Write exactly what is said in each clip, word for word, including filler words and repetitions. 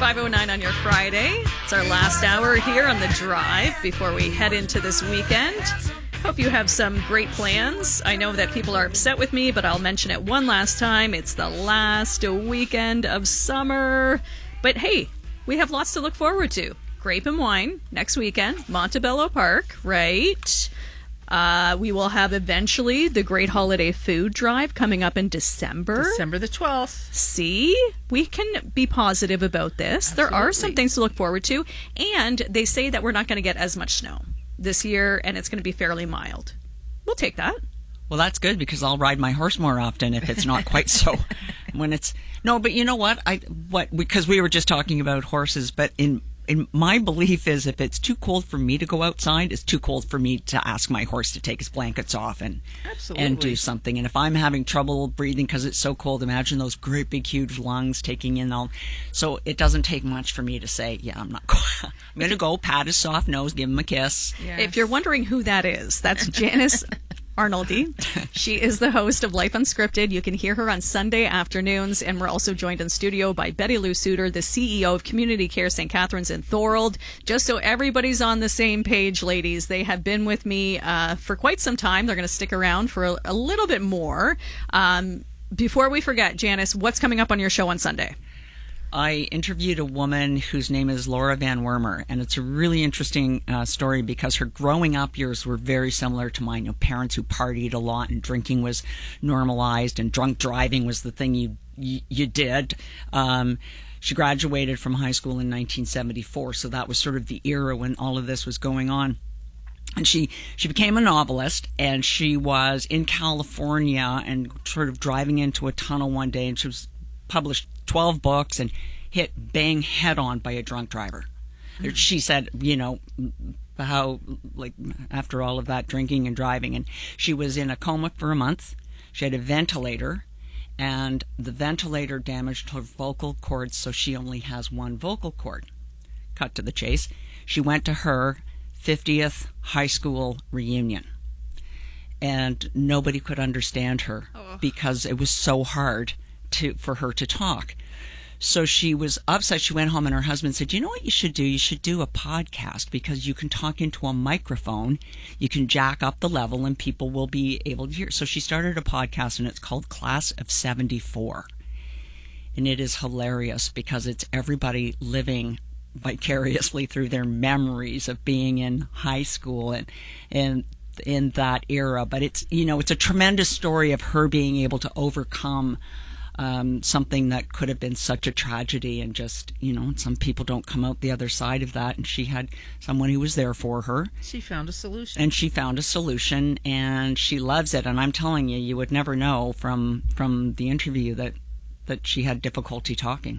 five oh nine on your Friday. It's our last hour here on The Drive before we head into this weekend. Hope you have some great plans. I know that people are upset with me, but I'll mention it one last time. It's the last weekend of summer. But hey, we have lots to look forward to. Grape and Wine next weekend, Montebello Park, right? Uh, we will have eventually the Great Holiday Food Drive coming up in December. December the twelfth. See? We can be positive about this. Absolutely. There are some things to look forward to. And they say that we're not going to get as much snow this year, and it's going to be fairly mild. We'll take that. Well, that's good because I'll ride my horse more often if it's not quite so. When it's no, but you know what? I what because we were just talking about horses, but in in my belief is if it's too cold for me to go outside, it's too cold for me to ask my horse to take his blankets off and Absolutely. and do something. And if I'm having trouble breathing because it's so cold, imagine those great big huge lungs taking in all. So it doesn't take much for me to say, yeah, I'm not going. I'm going to go pat his soft nose, give him a kiss. Yes. If you're wondering who that is, that's Janice Arnoldi. She is the host of Life Unscripted. You can hear her on Sunday afternoons, and we're also joined in studio by Betty Lou Suter, the C E O of Community Care Saint Catharines in Thorold. Just so everybody's on the same page, ladies, they have been with me uh, for quite some time. They're going to stick around for a, a little bit more. Um, before we forget, Janice, what's coming up on your show on Sunday? I interviewed a woman whose name is Laura Van Wormer, and it's a really interesting uh, story because her growing up years were very similar to mine. You know, parents who partied a lot and drinking was normalized and drunk driving was the thing you you, you did. Um, she graduated from high school in nineteen seventy-four, so that was sort of the era when all of this was going on. And she, she became a novelist, and she was in California and sort of driving into a tunnel one day, and she was published twelve books and hit bang head on by a drunk driver. Mm-hmm. She said, you know, how, like, after all of that drinking and driving, and she was in a coma for a month. She had a ventilator, and the ventilator damaged her vocal cords, so she only has one vocal cord. Cut to the chase. She went to her fiftieth high school reunion, and nobody could understand her oh. because it was so hard to for her to talk. So she was upset. She went home and her husband said, you know what you should do? You should do a podcast because you can talk into a microphone. You can jack up the level and people will be able to hear. So she started a podcast and it's called Class of seventy-four. And it is hilarious because it's everybody living vicariously through their memories of being in high school and and in that era. But it's, you know, it's a tremendous story of her being able to overcome Um, something that could have been such a tragedy, and just, you know, some people don't come out the other side of that, and she had someone who was there for her. She found a solution. And she found a solution, and she loves it, and I'm telling you, you would never know from from the interview that, that she had difficulty talking.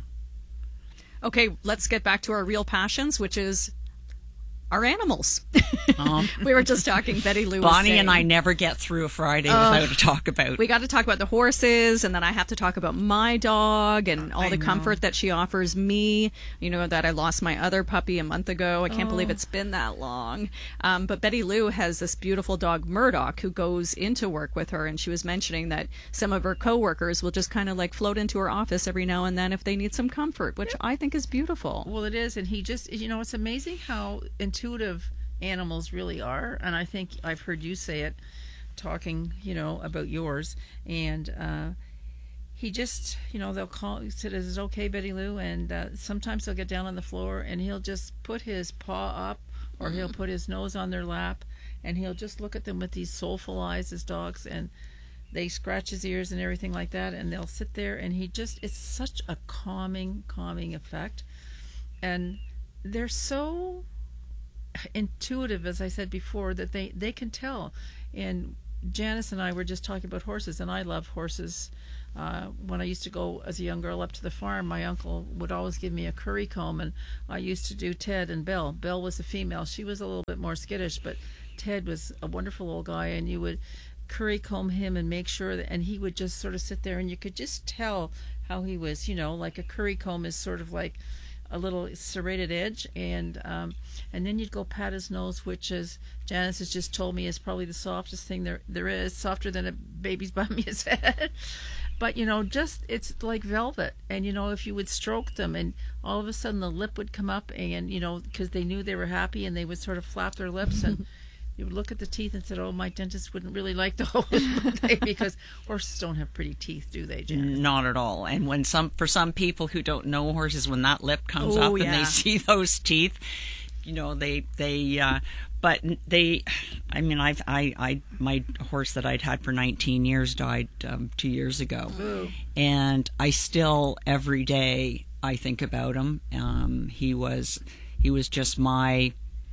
Okay, let's get back to our real passions, which is our animals. Um, we were just talking, Betty Lou. Bonnie saying, and I never get through a Friday uh, without to talk about. We got to talk about the horses, and then I have to talk about my dog and all I the know. comfort that she offers me. You know that I lost my other puppy a month ago. I can't Oh. believe it's been that long. Um, but Betty Lou has this beautiful dog, Murdoch, who goes into work with her, and she was mentioning that some of her coworkers will just kind of like float into her office every now and then if they need some comfort, which I think is beautiful. Well, it is, and he just, you know, it's amazing how intuitive animals really are, and I think I've heard you say it, talking, you know, about yours, and uh, he just, you know, they'll call, he said, is it okay, Betty Lou? And uh, sometimes they'll get down on the floor, and he'll just put his paw up, or he'll put his nose on their lap, and he'll just look at them with these soulful eyes as dogs, and they scratch his ears and everything like that, and they'll sit there, and he just, it's such a calming, calming effect, and they're so intuitive, as I said before, that they they can tell. And Janice and I were just talking about horses, and I love horses. Uh, when I used to go as a young girl up to the farm, my uncle would always give me a curry comb, and I used to do Ted and Belle. Belle was a female. She was a little bit more skittish, but Ted was a wonderful old guy, and you would curry comb him and make sure that, and he would just sort of sit there, and you could just tell how he was, you know, like a curry comb is sort of like a little serrated edge, and um, and then you'd go pat his nose, which, as Janice has just told me, is probably the softest thing there there is, softer than a baby's bum, you said. But, you know, just, it's like velvet. And, you know, if you would stroke them and all of a sudden the lip would come up and, you know, because they knew they were happy and they would sort of flap their lips and you would look at the teeth and said, oh, my dentist wouldn't really like those. Because horses don't have pretty teeth, do they, Jan? Not at all. And when some, for some people who don't know horses, when that lip comes Oh, up yeah. and they see those teeth, you know, they, they, uh, but they, I mean, I've, I, I, my horse that I'd had for nineteen years died um, two years ago. Ooh. And I still, every day, I think about him. Um, he was, he was just my,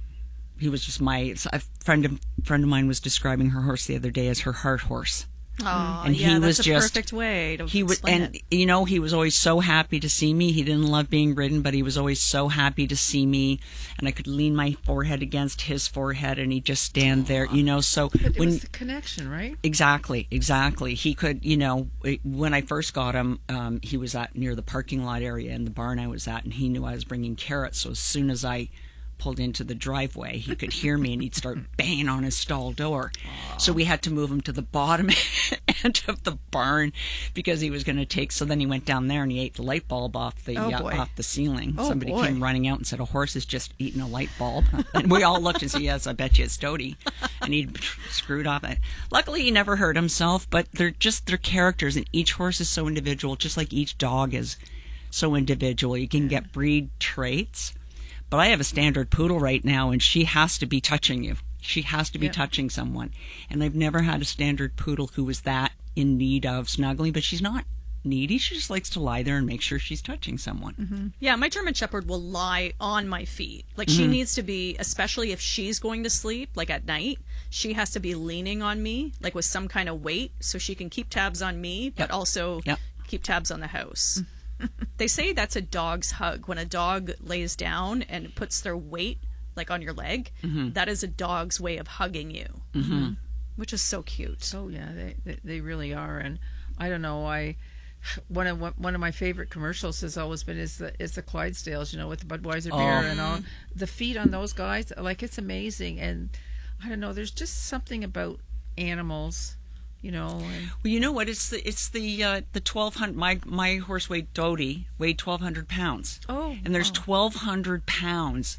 he was just my, a friend of, friend of mine was describing her horse the other day as her heart horse. Oh, And yeah, he that's was a just- perfect way to He was, explain and it. you know, he was always so happy to see me. He didn't love being ridden, but he was always so happy to see me. And I could lean my forehead against his forehead, and he'd just stand there, you know. So But it when was the connection, right? exactly, exactly, he could, you know, when I first got him, um, he was at near the parking lot area in the barn I was at, and he knew I was bringing carrots. So as soon as I pulled into the driveway, he could hear me and he'd start banging on his stall door. Aww. So we had to move him to the bottom end of the barn because he was going to take, so then he went down there and he ate the light bulb off the Oh, uh, boy. off the ceiling. Oh, Somebody boy. came running out and said, a horse has just eaten a light bulb. And we all looked and said, yes, I bet you it's Dodie. And he'd screwed off it. Luckily he never hurt himself, but they're just, their characters, and each horse is so individual, just like each dog is so individual. You can get breed traits. But I have a standard poodle right now, and she has to be touching you. She has to be Yeah. touching someone. And I've never had a standard poodle who was that in need of snuggling, but she's not needy. She just likes to lie there and make sure she's touching someone. Mm-hmm. Yeah, my German Shepherd will lie on my feet. Like, she needs to be, especially if she's going to sleep, like at night, she has to be leaning on me, like with some kind of weight, so she can keep tabs on me, but Yep. also Yep. keep tabs on the house. They say that's a dog's hug. When a dog lays down and puts their weight, like on your leg, that is a dog's way of hugging you, mm-hmm. which is so cute. Oh yeah, they, they they really are. And I don't know, I one of one of my favorite commercials has always been is the is the Clydesdales, you know, with the Budweiser Oh. beer and all the feet on those guys. Like, it's amazing. And I don't know, there's just something about animals, you know. And Well, you know what? It's the it's the uh, the twelve hundred. My my horse weighed Dodie weighed twelve hundred pounds. Oh, and there's wow. twelve hundred pounds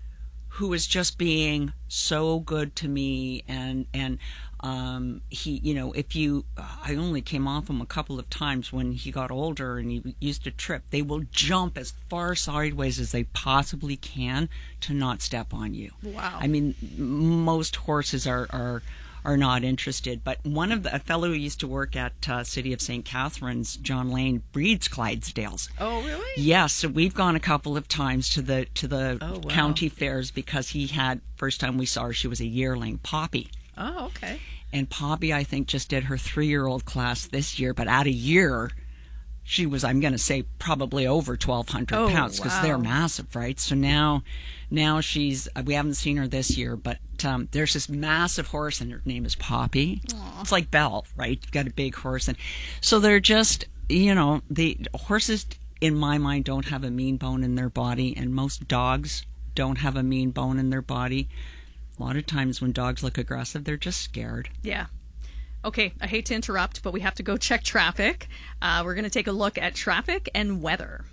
who is just being so good to me, and and um, he, you know, if you, I only came off him a couple of times when he got older and he used to trip. They will jump as far sideways as they possibly can to not step on you. Wow. I mean, most horses are are. are not interested. But one of the, a fellow who used to work at uh, City of Saint Catharines, John Lane, breeds Clydesdales. oh really? Yes, so we've gone a couple of times to the to the Oh, wow. county fairs because he had, first time we saw her, she was a yearling, Poppy. Oh, okay. And Poppy, I think, just did her three-year-old class this year, but at a year, she was, I'm going to say, probably over twelve hundred Oh, pounds because wow. they're massive, right? So now, now she's, we haven't seen her this year, but um, there's this massive horse and her name is Poppy. Aw. It's like Belle, right? You've got a big horse. And so they're just, you know, the horses, in my mind, don't have a mean bone in their body, and most dogs don't have a mean bone in their body. A lot of times when dogs look aggressive, they're just scared. Yeah. Okay, I hate to interrupt, but we have to go check traffic. Uh, we're going to take a look at traffic and weather.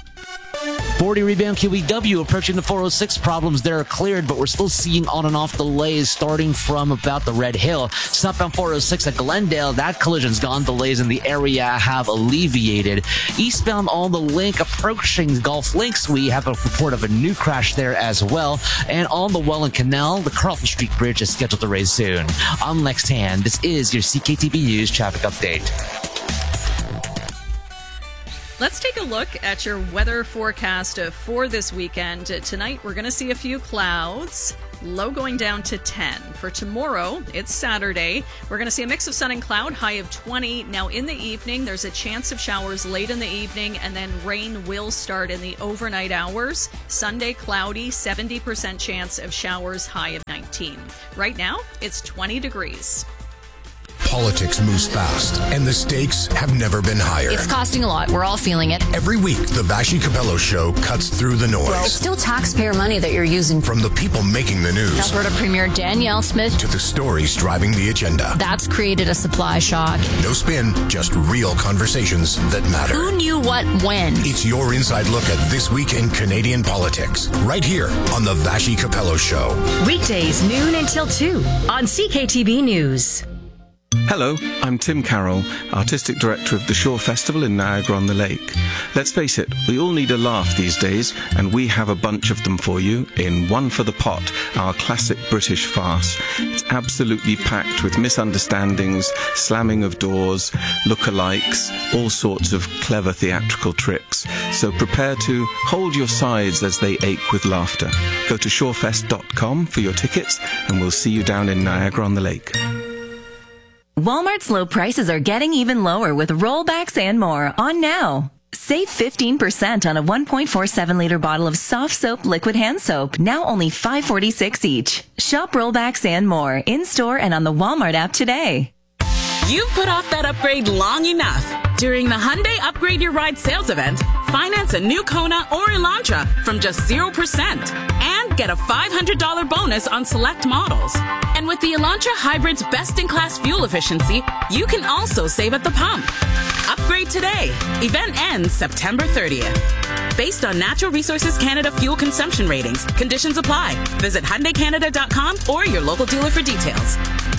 forty rebound Q E W approaching the four oh six. Problems there are cleared, but we're still seeing on and off delays starting from about the Red Hill. Southbound four oh six at Glendale, that collision's gone. Delays in the area have alleviated. Eastbound on the Link approaching Gulf Links, we have a report of a new crash there as well. And on the Welland Canal, the Carlton Street Bridge is scheduled to raise soon. I'm Lex Tan. This is your C K T V News traffic update. Let's take a look at your weather forecast uh, for this weekend. Uh, tonight, we're going to see a few clouds, low going down to ten. For tomorrow, it's Saturday. We're going to see a mix of sun and cloud, high of twenty. Now, in the evening, there's a chance of showers late in the evening, and then rain will start in the overnight hours. Sunday, cloudy, seventy percent chance of showers, high of nineteen. Right now, it's twenty degrees. Politics moves fast, and the stakes have never been higher. It's costing a lot. We're all feeling it. Every week, the Vashi Capello Show cuts through the noise. Well, it's still taxpayer money that you're using. From the people making the news Alberta Premier Danielle Smith to the stories driving the agenda. That's created a supply shock. No spin, just real conversations that matter. Who knew what when? It's your inside look at this week in Canadian politics, right here on the Vashi Capello Show. Weekdays, noon until two on C K T B News. Hello, I'm Tim Carroll, Artistic Director of the Shore Festival in Niagara-on-the-Lake. Let's face it, we all need a laugh these days, and we have a bunch of them for you in One for the Pot, our classic British farce. It's absolutely packed with misunderstandings, slamming of doors, lookalikes, all sorts of clever theatrical tricks. So prepare to hold your sides as they ache with laughter. Go to shorefest dot com for your tickets, and we'll see you down in Niagara-on-the-Lake. Walmart's low prices are getting even lower with rollbacks and more on now. Save fifteen percent on a one point four seven liter bottle of soft soap liquid hand soap, now only five forty-six each. Shop rollbacks and more in-store and on the Walmart app today. You've put off that upgrade long enough. During the Hyundai Upgrade Your Ride sales event, finance a new Kona or Elantra from just zero percent and get a five hundred dollars bonus on select models. And with the Elantra Hybrid's best-in-class fuel efficiency, you can also save at the pump. Upgrade today. Event ends September thirtieth. Based on Natural Resources Canada fuel consumption ratings, conditions apply. Visit Hyundai Canada dot com or your local dealer for details.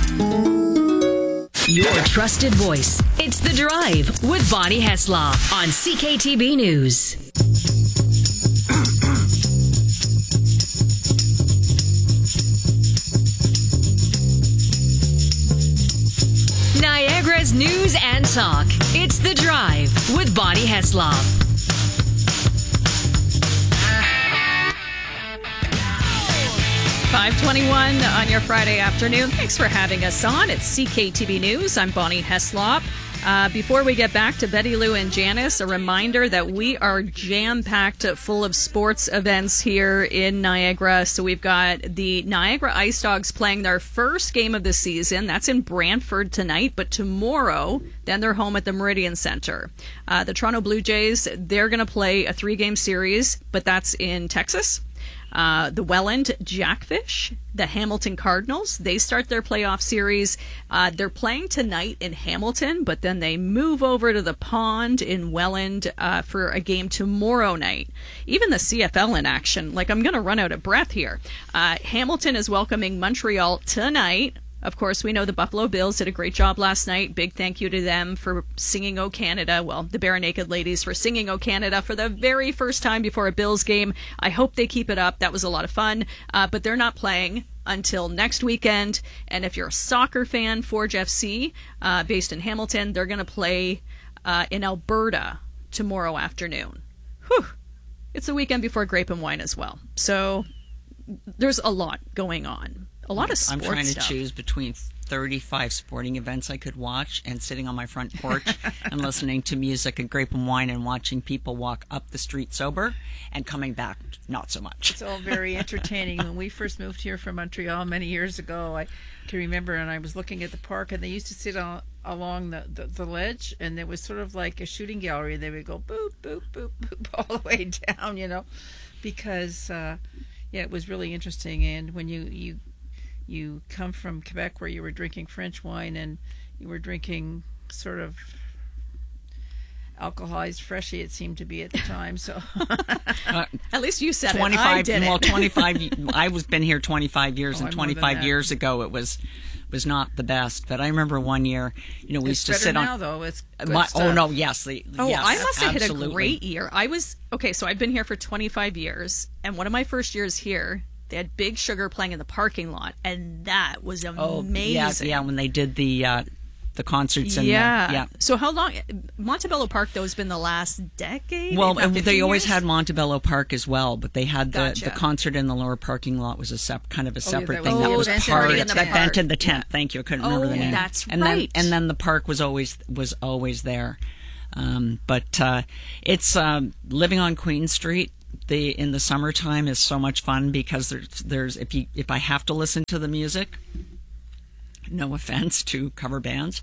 Your trusted voice. It's The Drive with Bonnie Heslop on C K T B News. Niagara's news and talk. It's The Drive with Bonnie Heslop. five twenty-one on your Friday afternoon. Thanks for having us on. It's C K T B News. I'm Bonnie Heslop. Uh, before we get back to Betty Lou and Janice, a reminder that we are jam-packed full of sports events here in Niagara. So we've got the Niagara Ice Dogs playing their first game of the season. That's in Brantford tonight, but tomorrow, then they're home at the Meridian Centre. Uh, the Toronto Blue Jays, they're going to play a three-game series, but that's in Texas. Uh, the Welland Jackfish, the Hamilton Cardinals, they start their playoff series. Uh, they're playing tonight in Hamilton, but then they move over to the Pond in Welland uh, for a game tomorrow night. Even the C F L in action. Like, I'm going to run out of breath here. Uh, Hamilton is welcoming Montreal tonight. Of course, we know the Buffalo Bills did a great job last night. Big thank you to them for singing O Canada. Well, the Bare Naked Ladies for singing O Canada for the very first time before a Bills game. I hope they keep it up. That was a lot of fun. Uh, but they're not playing until next weekend. And if you're a soccer fan, Forge F C, uh, based in Hamilton, they're going to play uh, in Alberta tomorrow afternoon. Whew. It's the weekend before Grape and Wine as well. So there's a lot going on. A lot of sports I'm trying to stuff. choose between thirty-five sporting events I could watch and sitting on my front porch and listening to music and Grape and Wine and watching people walk up the street sober and coming back not so much. It's all very entertaining. When we first moved here from Montreal many years ago, I can remember, and I was looking at the park, and they used to sit on, along the, the, the ledge, and there was sort of like a shooting gallery. They would go boop, boop, boop, boop all the way down, you know, because, uh, yeah, it was really interesting. And when you... you You come from Quebec where you were drinking French wine and you were drinking sort of alcoholized freshie, it seemed to be at the time. So uh, at least you said twenty-five, it. I did well, it. twenty-five. I was been here twenty-five years, oh, and twenty-five years ago it was was not the best. But I remember one year, you know, we it's used to sit now, on. Though it's good my, stuff. oh no, yes, the, oh, yes, I must have absolutely. hit a great year. I was okay. So I've been here for twenty-five years, and one of my first years here, they had Big Sugar playing in the parking lot, and that was amazing. Oh, yeah, yeah, when they did the uh, the concerts. And yeah. The, yeah. So how long? Montebello Park, though, has been the last decade? Well, about and they always years? had Montebello Park as well, but they had the, Gotcha. the concert in the lower parking lot was a sep- kind of a separate that thing. was- that oh, was that's part right, of in the that park. Bent in the tent. Thank you. I couldn't remember Oh, the name. that's and right. Then, and then the park was always was always there. Um, but uh, it's um, living on Queen Street. The in the summertime is so much fun because there's there's if you if I have to listen to the music, No offense to cover bands.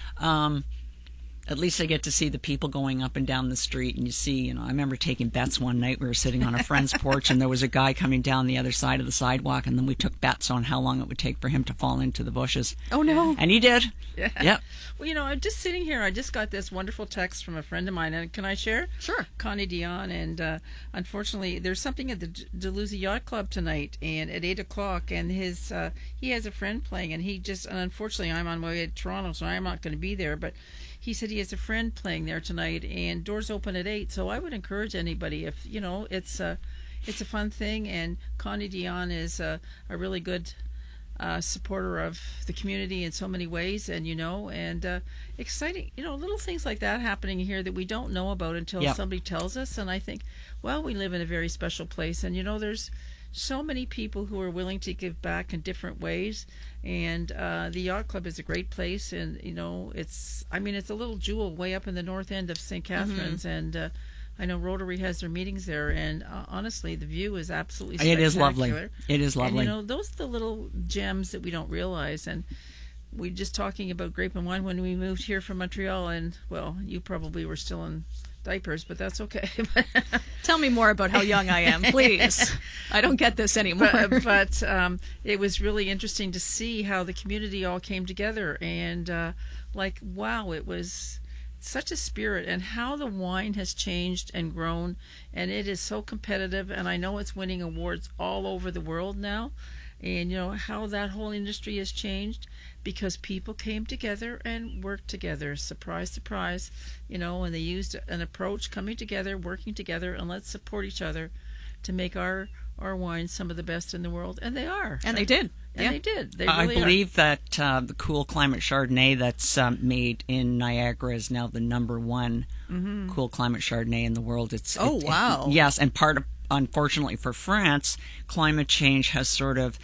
Um, at least I get to see the people going up and down the street, and you see, you know, I remember taking bets one night. We were sitting on a friend's porch, and there was a guy coming down the other side of the sidewalk, and then we took bets on how long it would take for him to fall into the bushes. Oh, no. And he did. Yeah. Yep. Well, you know, I'm just sitting here. I just got this wonderful text from a friend of mine, and can I share? Sure. Connie Dion, and uh, unfortunately, there's something at the D- Dalhousie Yacht Club tonight, and at eight o'clock, and his uh, he has a friend playing, and he just, and unfortunately, I'm on my way to Toronto, so I'm not going to be there, but he said he has a friend playing there tonight, and doors open at eight. So I would encourage anybody, if you know, it's a, it's a fun thing, and Connie Dion is a, a really good uh, supporter of the community in so many ways, and you know, and uh, exciting, you know, little things like that happening here that we don't know about until Yep. somebody tells us. And I think, well, we live in a very special place, and you know, there's so many people who are willing to give back in different ways, and uh, the Yacht Club is a great place, and you know, it's, I mean, it's a little jewel way up in the north end of Saint Catharines, mm-hmm. and uh, I know Rotary has their meetings there, and uh, honestly, the view is absolutely spectacular. It is lovely. It is lovely. And you know, those are the little gems that we don't realize, and we just talking about grape and wine when we moved here from Montreal, and well, you probably were still in diapers, but that's okay. Tell me more about how young I am, please. I don't get this anymore. But, but um, it was really interesting to see how the community all came together, and uh, like, wow, it was such a spirit, and how the wine has changed and grown, and it is so competitive, and I know it's winning awards all over the world now, and you know how that whole industry has changed because people came together and worked together. Surprise, surprise, you know, and they used an approach, coming together, working together, and let's support each other to make our our wines some of the best in the world, and they are, and they did. And yeah. they did. They I really believe are. that uh, the Cool Climate Chardonnay that's um, made in Niagara is now the number one mm-hmm. Cool Climate Chardonnay in the world. It's oh it, wow, it, yes, and part of, unfortunately for France, climate change has sort of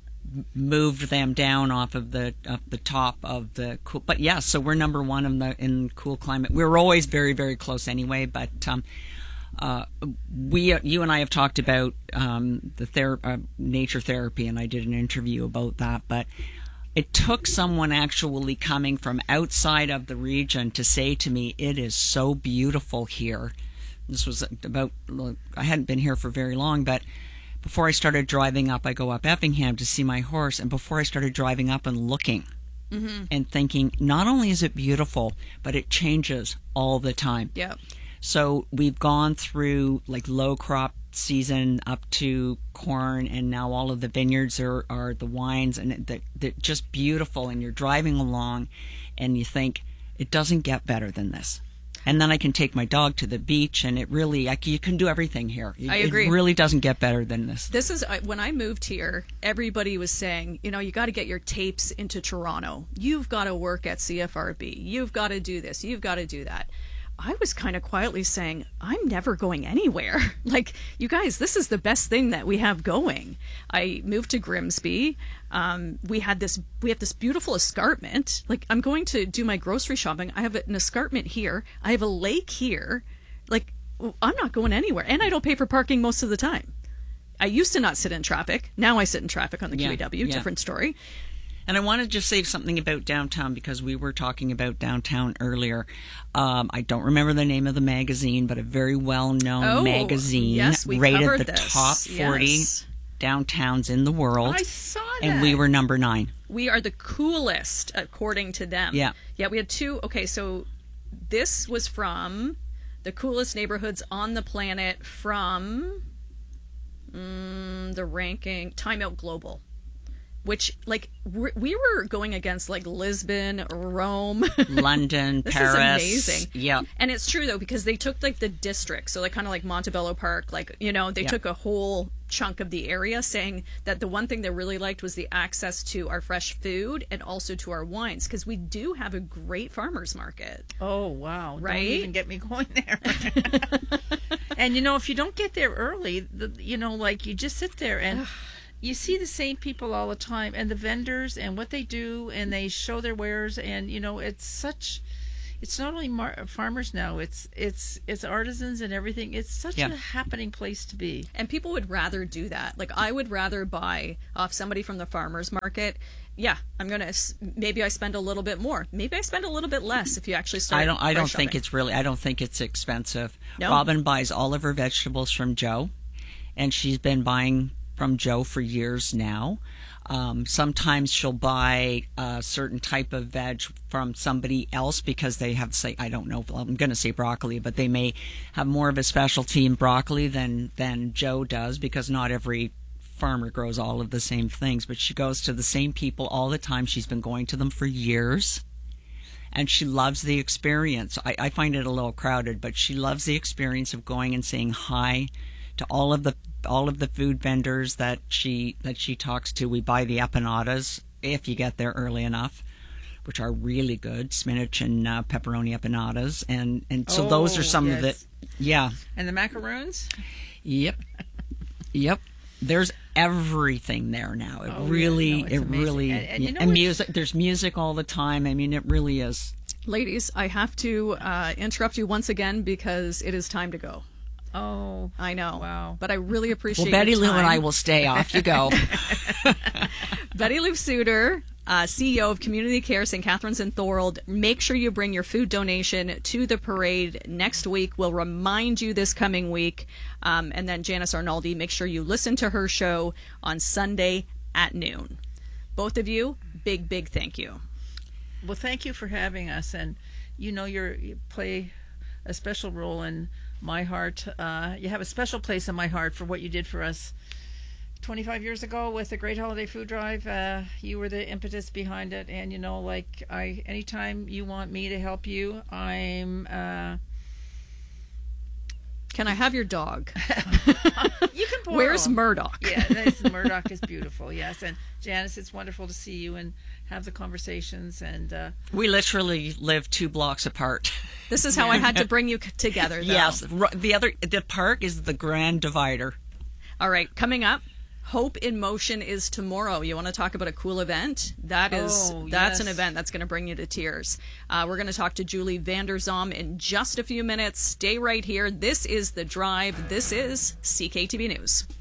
moved them down off of the of the top of the cool. But yes, so we're number one in the in cool climate. We were always very very close anyway, but. Um, Uh, we, you and I have talked about um, the ther- uh, nature therapy, and I did an interview about that. But it took someone actually coming from outside of the region to say to me, "It is so beautiful here." This was about, I hadn't been here for very long, but before I started driving up, I go up Effingham to see my horse, and before I started driving up and looking mm-hmm. and thinking, not only is it beautiful, but it changes all the time. Yeah. So we've gone through like low crop season up to corn, and now all of the vineyards are, are the wines, and they're, they're just beautiful. And you're driving along and you think, it doesn't get better than this. And then I can take my dog to the beach, and it really, I, you can do everything here. I agree. It really doesn't get better than this. This is, when I moved here, everybody was saying, you know, you got to get your tapes into Toronto. You've got to work at C F R B. You've got to do this. You've got to do that. I was kind of quietly saying, I'm never going anywhere. Like, you guys, this is the best thing that we have going. I moved to Grimsby. Um, we had this, we have this beautiful escarpment. Like, I'm going to do my grocery shopping. I have an escarpment here. I have a lake here. Like, I'm not going anywhere. And I don't pay for parking most of the time. I used to not sit in traffic. Now I sit in traffic on the yeah, Q E W. Yeah. Different story. And I want to just say something about downtown, because we were talking about downtown earlier. Um, I don't remember the name of the magazine, but a very well-known oh, magazine yes, we rated covered the this. top forty yes. downtowns in the world. I saw that. And we were number nine. We are the coolest, according to them. Yeah. Yeah, we had two. Okay, so this was from the coolest neighborhoods on the planet from mm, the ranking, Time Out Global. Which, like, we were going against, like, Lisbon, Rome. London, this Paris. This is amazing. Yeah. And it's true, though, because they took, like, the districts. So, like, kind of like Montebello Park. Like, you know, they yeah. took a whole chunk of the area, saying that the one thing they really liked was the access to our fresh food and also to our wines. Because we do have a great farmer's market. Oh, wow. Right? Don't even get me going there. And, you know, if you don't get there early, the, you know, like, you just sit there and... You see the same people all the time, and the vendors and what they do, and they show their wares, and you know it's such, it's not only mar- farmers now, it's it's it's artisans and everything. It's such Yeah. a happening place to be. And people would rather do that. Like, I would rather buy off somebody from the farmer's market. Yeah, I'm going to, maybe I spend a little bit more. Maybe I spend a little bit less if you actually start I don't. I don't price think shopping. it's really. I don't think it's expensive. No? Robin buys all of her vegetables from Joe, and she's been buying from Joe for years now. Um, sometimes she'll buy a certain type of veg from somebody else because they have, say, I don't know, I'm going to say broccoli, but they may have more of a specialty in broccoli than, than Joe does, because not every farmer grows all of the same things. But she goes to the same people all the time. She's been going to them for years, and she loves the experience. I, I find it a little crowded, but she loves the experience of going and saying hi to all of the all of the food vendors that she that she talks to. We buy the empanadas if you get there early enough, which are really good, spinach and uh, pepperoni empanadas, and and so those are Oh, some of the yes. yeah And the macaroons? yep yep. There's everything there now. It Oh, yeah, really no, it's it amazing. really And- and you know and what's- music. There's music all the time. I mean, it really is. Ladies, I have to uh, interrupt you once again because it is time to go. Oh, I know. Wow. But I really appreciate Well, Betty your Lou time. and I will stay. Off you go. Betty Lou Suter, uh, C E O of Community Care Saint Catharines and Thorold. Make sure you bring your food donation to the parade next week. We'll remind you this coming week. Um, and then Janice Arnaldi, make sure you listen to her show on Sunday at noon. Both of you, big, big thank you. well, thank you for having us. And, you know, you're, you play a special role in my heart. Uh, you have a special place in my heart for what you did for us twenty-five years ago with the Great Holiday Food Drive. Uh, you were the impetus behind it. And, you know, like, I, anytime you want me to help you, I'm, uh, Can I have your dog? you can borrow Where's him. Murdoch? Yeah, this Murdoch is beautiful. Yes. And Janice, it's wonderful to see you and have the conversations. And, uh, We literally live two blocks apart. This is how I had to bring you c- together, though. Yes, r- the other the park is the grand divider. All right, coming up, Hope in Motion is tomorrow. You want to talk about a cool event? That is, Oh, that's yes. an event that's going to bring you to tears. Uh, we're going to talk to Julie Vanderzom in just a few minutes. Stay right here. This is The Drive. This is C K T V News.